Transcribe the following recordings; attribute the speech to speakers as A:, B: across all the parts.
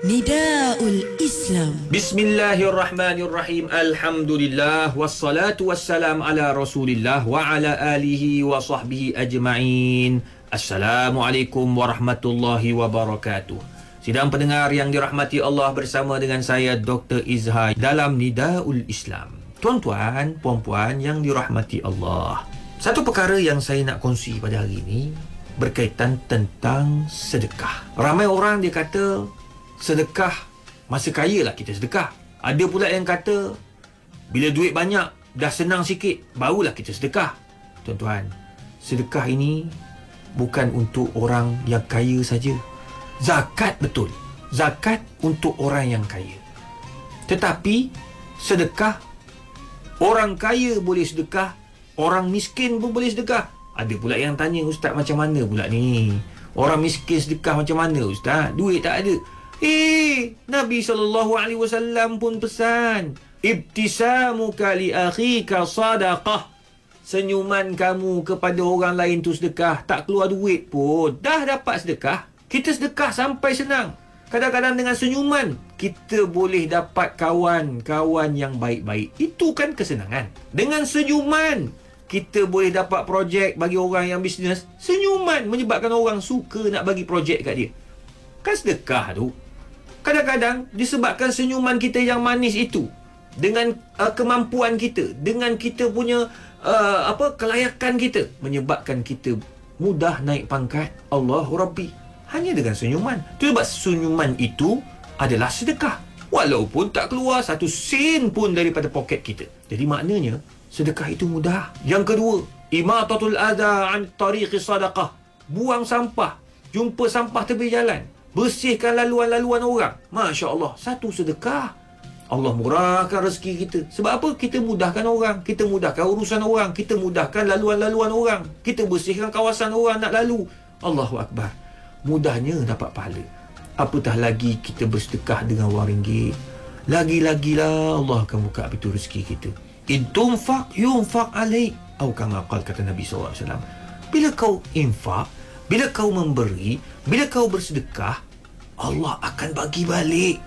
A: Nidaul Islam.
B: Bismillahirrahmanirrahim. Alhamdulillah wassalatu wassalam ala Rasulillah wa ala alihi wa sahbihi ajma'in. Assalamualaikum warahmatullahi wabarakatuh. Sidang pendengar yang dirahmati Allah, bersama dengan saya Dr. Izhar dalam Nidaul Islam. Tuan-tuan, puan-puan yang dirahmati Allah, satu perkara yang saya nak kongsi pada hari ini berkaitan tentang sedekah. Ramai orang dia kata sedekah masa kaya lah kita sedekah. Ada pula yang kata bila duit banyak, dah senang sikit, barulah kita sedekah. Tuan-tuan, sedekah ini bukan untuk orang yang kaya saja. Zakat betul, zakat untuk orang yang kaya. Tetapi sedekah, orang kaya boleh sedekah, orang miskin pun boleh sedekah. Ada pula yang tanya, Ustaz, macam mana pula ni? Orang miskin sedekah macam mana, Ustaz? Duit tak ada. Nabi SAW pun pesan, ibtisamuka li akhika sadaqah. Senyuman kamu kepada orang lain tu sedekah. Tak keluar duit pun dah dapat sedekah. Kita sedekah sampai senang. Kadang-kadang dengan senyuman kita boleh dapat kawan-kawan yang baik-baik. Itu kan kesenangan. Dengan senyuman kita boleh dapat projek bagi orang yang bisnes. Senyuman menyebabkan orang suka nak bagi projek kat dia. Kan sedekah tu. Kadang-kadang disebabkan senyuman kita yang manis itu, dengan kemampuan kita, dengan kita punya kelayakan kita, menyebabkan kita mudah naik pangkat. Allahu Rabbi. Hanya dengan senyuman. Itu sebab senyuman itu adalah sedekah, walaupun tak keluar satu sen pun daripada poket kita. Jadi maknanya sedekah itu mudah. Yang kedua, imatatul adha an tariqi sadaqah. Buang sampah, jumpa sampah tepi jalan, bersihkan laluan-laluan orang. Masya Allah, satu sedekah. Allah murahkan rezeki kita. Sebab apa? Kita mudahkan orang, kita mudahkan urusan orang, kita mudahkan laluan-laluan orang, kita bersihkan kawasan orang nak lalu. Allahu Akbar. Mudahnya dapat pahala. Apatah lagi kita bersedekah dengan RM1. Lagi-lagilah Allah akan buka pintu rezeki kita. In tunfaq yunfaq alaik, atau kama qala, kata Nabi SAW. Bila kau infak, bila kau memberi, bila kau bersedekah, Allah akan bagi balik.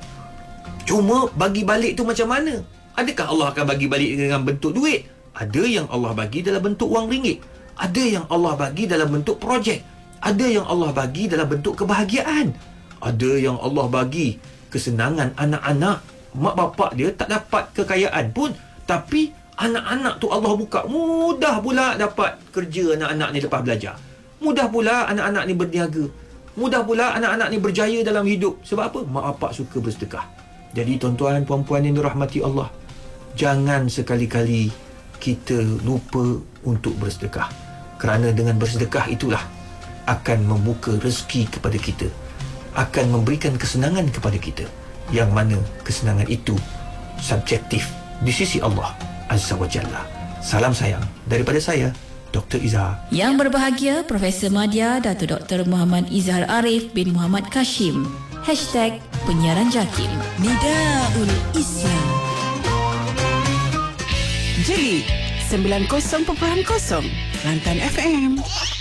B: Cuma bagi balik tu macam mana? Adakah Allah akan bagi balik dengan bentuk duit? Ada yang Allah bagi dalam bentuk wang ringgit. Ada yang Allah bagi dalam bentuk projek. Ada yang Allah bagi dalam bentuk kebahagiaan. Ada yang Allah bagi kesenangan anak-anak. Mak bapak dia tak dapat kekayaan pun, tapi anak-anak tu Allah buka. Mudah pula dapat kerja anak-anak ni lepas belajar. Mudah pula anak-anak ni berniaga. Mudah pula anak-anak ni berjaya dalam hidup. Sebab apa? Mak bapak suka bersedekah. Jadi tuan-tuan, puan-puan yang dirahmati Allah, jangan sekali-kali kita lupa untuk bersedekah. Kerana dengan bersedekah itulah akan membuka rezeki kepada kita, akan memberikan kesenangan kepada kita, yang mana kesenangan itu subjektif di sisi Allah Azza wa Jalla. Salam sayang daripada saya, Dr. Izhar.
A: Yang berbahagia Profesor Madya Dato' Dr. Muhammad Izhar Arif bin Muhammad Kashim. #Penyiaran Jakim. Nidaul Islam.
C: Jadi 90.0 Kelantan FM.